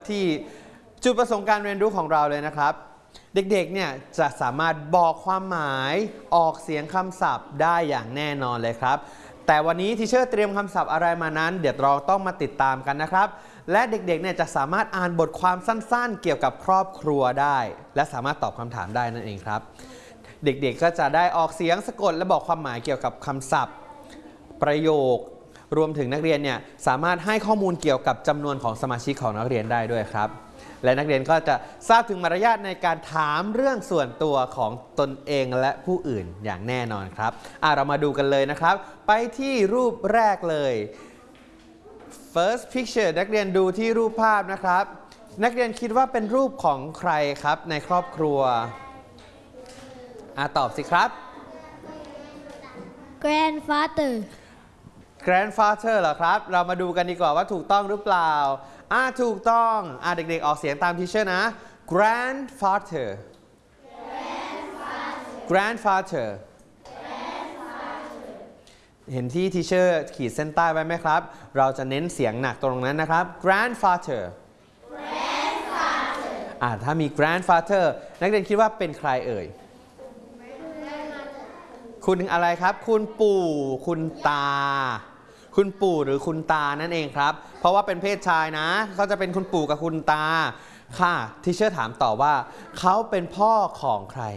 ที่จุดประสงค์การเรียนรู้ของเราเลยนะครับเด็กๆเนี่ยจะสามารถบอกความหมายออกเสียงคำศัพท์ได้อย่างแน่นอนเลยครับแต่วันนี้ทีเชอร์เตรียมคำศัพท์อะไรมานั้นเดี๋ยวเราต้องมาติดตามกันนะครับและเด็กๆเนี่ยจะสามารถอ่านบทความสั้นๆเกี่ยวกับครอบครัวได้และสามารถตอบคำถามได้นั่นเองครับเด็กๆก็จะได้ออกเสียงสะกดและบอกความหมายเกี่ยวกับคำศัพท์ประโยครวมถึงนักเรียนเนี่ยสามารถให้ข้อมูลเกี่ยวกับจำนวนของสมาชิกของนักเรียนได้ด้วยครับและนักเรียนก็จะทราบถึงมารยาทในการถามเรื่องส่วนตัวของตนเองและผู้อื่นอย่างแน่นอนครับเรามาดูกันเลยนะครับไปที่รูปแรกเลย first picture นักเรียนดูที่รูปภาพนะครับนักเรียนคิดว่าเป็นรูปของใครครับในครอบครัวตอบสิครับ grandfather grandfather เหรอครับเรามาดูกันดีกว่าว่าถูกต้องหรือเปล่าถูกต้องเด็กๆออกเสียงตามทีเชอร์นะ grandfather grandfather เห็นที่ทีเชอร์ขีดเส้นใต้ไว้ไหมครับเราจะเน้นเสียงหนักตรงนั้นนะครับ grandfather ถ้ามี grandfather นักเรียนคิดว่าเป็นใครเอ่ยคุณอะไรครับคุณปู่คุณตาคุณปู่หรือคุณตานั่นเองครับเพราะว่าเป็นเพศชายนะเขาจะเป็นคุณปู่กับคุณตาค่ะทีเชอร์ถามต่อว่าเขาเป็นพ่อของใคร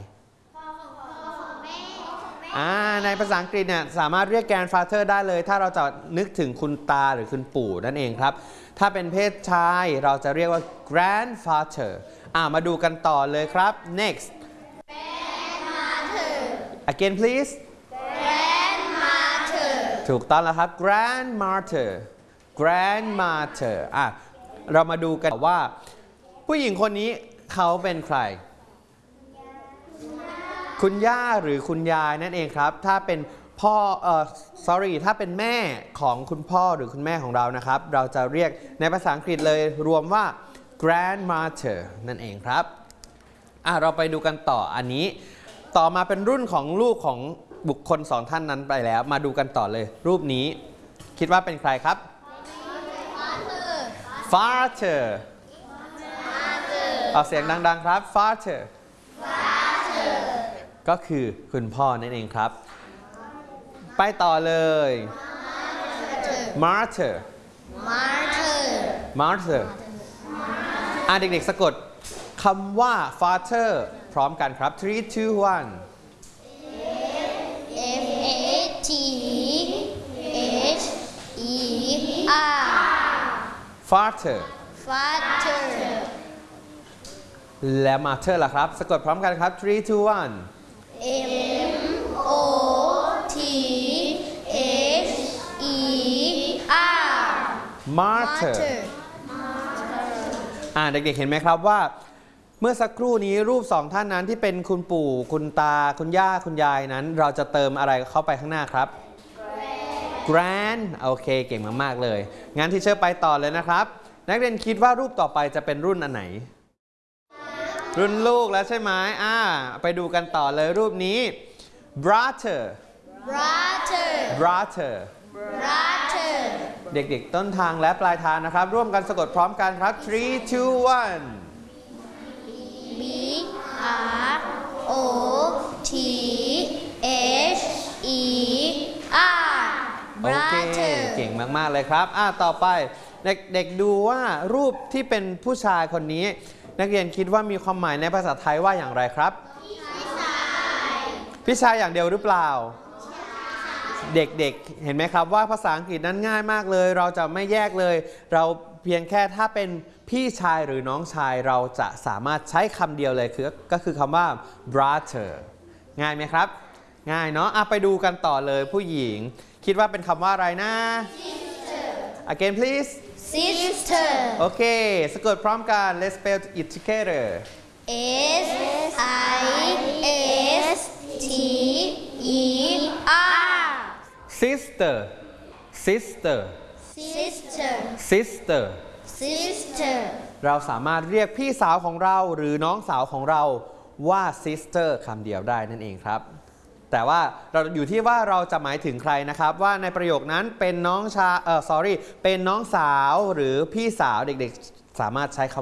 ในภาษาอังกฤษเนี่ยสามารถเรียก grandfather ได้เลยถ้าเราจะนึกถึงคุณตาหรือคุณปู่นั่นเองครับถ้าเป็นเพศชายเราจะเรียกว่า grandfather มาดูกันต่อเลยครับ next again pleaseถูกต้องแล้วครับ grandmother grandmother เรามาดูกันว่าผู้หญิงคนนี้เขาเป็นใครคุณย่าหรือคุณยายนั่นเองครับถ้าเป็นพ่อถ้าเป็นแม่ของคุณพ่อหรือคุณแม่ของเรานะครับเราจะเรียกในภาษาอังกฤษเลยรวมว่า grandmother นั่นเองครับเราไปดูกันต่ออันนี้ต่อมาเป็นรุ่นของลูกของบุคคลสองท่านนั้นไปแล้วมาดูกันต่อเลยรูปนี้คิดว่าเป็นใครครับ father ออกเสียงดังๆครับ father ก็คือคุณพ่อนั่นเองครับไปต่อเลย mother เด็กๆสะกดคำว่า father พร้อมกันครับ 3 2 1 father และ mother ล่ะครับสะกดพร้อมกันครับ 3 2 1 mother เด็กๆเห็นไหมครับว่าเมื่อสักครู่นี้รูปสองท่านนั้นที่เป็นคุณปู่คุณตาคุณย่าคุณยายนั้นเราจะเติมอะไรเข้าไปข้างหน้าครับ grand โอเคเก่งมากๆเลยงั้นที่เชิญไปต่อเลยนะครับนักเรียนคิดว่ารูปต่อไปจะเป็นรุ่นอันไหนรุ่นลูกแล้วใช่ไหมไปดูกันต่อเลยรูปนี้ brother เด็กๆต้นทางและปลายทางนะครับร่วมกันสะกดพร้อมกันครับ 3 2 1 โอเคเก่งมากๆเลยครับต่อไปเด็กๆดูว่ารูปที่เป็นผู้ชายคนนี้นักเรียนคิดว่ามีความหมายในภาษาไทยว่าอย่างไรครับพี่ชายอย่างเดียวหรือเปล่าเด็กๆเห็นไหมครับว่าภาษาอังกฤษนั้นง่ายมากเลยเราจะไม่แยกเลยเราเพียงแค่ถ้าเป็นพี่ชายหรือน้องชายเราจะสามารถใช้คำเดียวเลยก็คือคำว่า brother ง่ายไหมครับง่ายเนาะไปดูกันต่อเลยผู้หญิงคิดว่าเป็นคำว่าอะไรนะ again please sister โอเคสะกดพร้อมกัน let's spell it together sister sister เราสามารถเรียกพี่สาวของเราหรือน้องสาวของเราว่า sister คำเดียวได้นั่นเองครับแต่ว่าเราอยู่ที่ว่าเราจะหมายถึงใครนะครับว่าในประโยคนั้นเป็นน้องเป็นน้องสาวหรือพี่สาวเด็กๆสามารถใช้คำ